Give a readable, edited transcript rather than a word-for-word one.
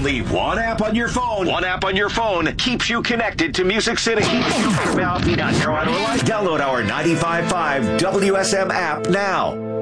Only one app on your phone. One app on your phone keeps you connected to Music City. Download our 95.5 WSM app now.